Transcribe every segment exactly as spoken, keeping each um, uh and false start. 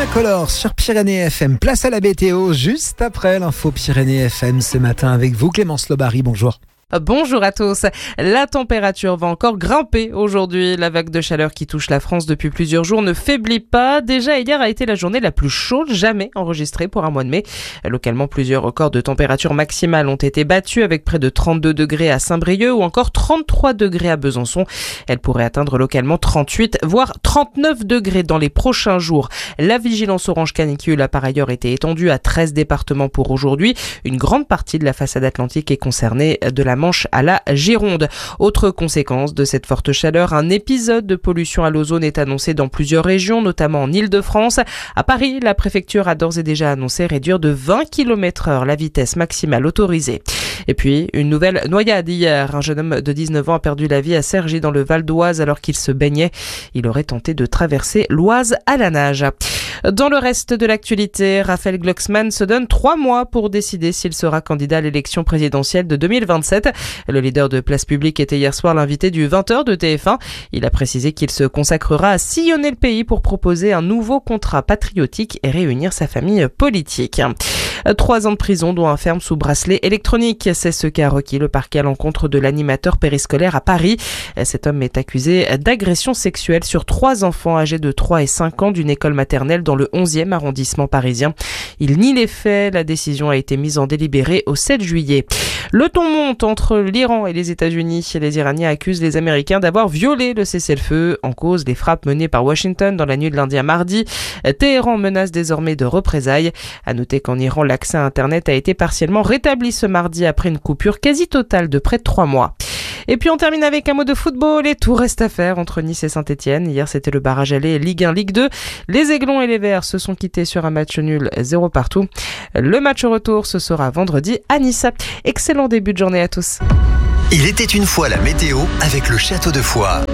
Incolore sur Pyrénées F M. Place à la météo juste après l'info Pyrénées F M ce matin avec vous Clémence Lobary. Bonjour. Bonjour à tous. La température va encore grimper aujourd'hui. La vague de chaleur qui touche la France depuis plusieurs jours ne faiblit pas. Déjà hier a été la journée la plus chaude jamais enregistrée pour un mois de mai. Localement, plusieurs records de température maximale ont été battus avec près de trente-deux degrés à Saint-Brieuc ou encore trente-trois degrés à Besançon. Elle pourrait atteindre localement trente-huit voire trente-neuf degrés dans les prochains jours. La vigilance orange canicule a par ailleurs été étendue à treize départements pour aujourd'hui. Une grande partie de la façade atlantique est concernée, de la Manche à la Gironde. Autre conséquence de cette forte chaleur, un épisode de pollution à l'ozone est annoncé dans plusieurs régions, notamment en Île-de-France. À Paris, la préfecture a d'ores et déjà annoncé réduire de vingt kilomètres heure la vitesse maximale autorisée. Et puis, une nouvelle noyade hier. Un jeune homme de dix-neuf ans a perdu la vie à Cergy dans le Val d'Oise alors qu'il se baignait. Il aurait tenté de traverser l'Oise à la nage. Dans le reste de l'actualité, Raphaël Glucksmann se donne trois mois pour décider s'il sera candidat à l'élection présidentielle de deux mille vingt-sept. Le leader de Place Publique était hier soir l'invité du vingt heures de T F un. Il a précisé qu'il se consacrera à sillonner le pays pour proposer un nouveau contrat patriotique et réunir sa famille politique. Trois ans de prison dont un ferme sous bracelet électronique. C'est ce qu'a requis le parquet à l'encontre de l'animateur périscolaire à Paris. Cet homme est accusé d'agression sexuelle sur trois enfants âgés de trois et cinq ans d'une école maternelle dans le onzième arrondissement parisien. Il nie les faits. La décision a été mise en délibéré au sept juillet. Le ton monte entre l'Iran et les États-Unis. Les Iraniens accusent les Américains d'avoir violé le cessez-le-feu. En cause, les frappes menées par Washington dans la nuit de lundi à mardi. Téhéran menace désormais de représailles. À noter qu'en Iran, l'accès à Internet a été partiellement rétabli ce mardi après une coupure quasi totale de près de trois mois. Et puis on termine avec un mot de football et tout reste à faire entre Nice et Saint-Etienne. Hier c'était le barrage aller Ligue un, Ligue deux. Les Aiglons et les Verts se sont quittés sur un match nul zéro partout. Le match retour ce sera vendredi à Nice. Excellent début de journée à tous. Il était une fois la météo avec le Château de Foix.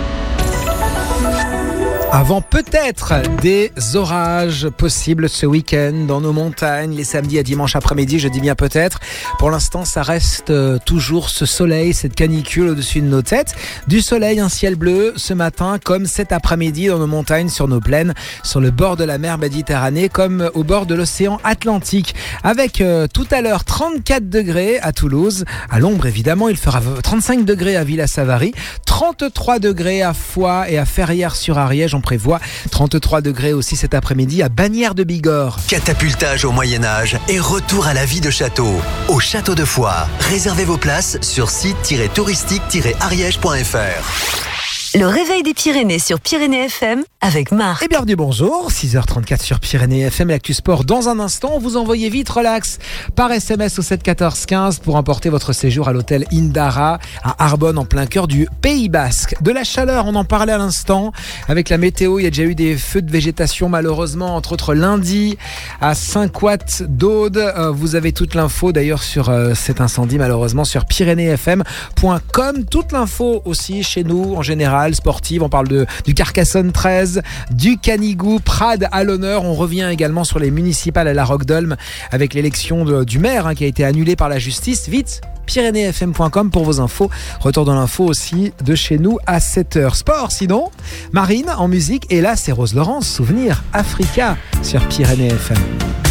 Avant peut-être des orages possibles ce week-end dans nos montagnes, les samedis à dimanche après-midi, je dis bien peut-être. Pour l'instant, ça reste toujours ce soleil, cette canicule au-dessus de nos têtes. Du soleil, un ciel bleu ce matin, comme cet après-midi dans nos montagnes, sur nos plaines, sur le bord de la mer Méditerranée, comme au bord de l'océan Atlantique. Avec euh, tout à l'heure trente-quatre degrés à Toulouse, à l'ombre évidemment, il fera trente-cinq degrés à Villa-Savary, trente-trois degrés à Foix et à Ferrières-sur-Ariège. On prévoit trente-trois degrés aussi cet après-midi à Bagnères de Bigorre. Catapultage au Moyen-Âge et retour à la vie de château. Au Château de Foix, réservez vos places sur site tiret touristique tiret ariège point f r. Le réveil des Pyrénées sur Pyrénées F M avec Marc. Et bienvenue, bonjour, six heures trente-quatre sur Pyrénées F M, l'actu sport dans un instant. Vous envoyez vite relax par S M S au sept quatorze quinze pour emporter votre séjour à l'hôtel Indara à Arbonne en plein cœur du Pays Basque. De la chaleur, on en parlait à l'instant avec la météo, il y a déjà eu des feux de végétation malheureusement, entre autres lundi à Saint-Couat d'Aude. Euh, vous avez toute l'info d'ailleurs sur euh, cet incendie malheureusement sur pyrénées f m point com. Toute l'info aussi chez nous en général sportive, on parle de, du Carcassonne treize, du Canigou, Prades à l'honneur. On revient également sur les municipales à la Roque-d'Olme avec l'élection de, du maire hein, qui a été annulée par la justice. Vite, pyrénées f m point com pour vos infos. Retour dans l'info aussi de chez nous à sept heures. Sport sinon, Marine en musique et là c'est Rose Laurence, Souvenir Africa sur Pyrénées F M.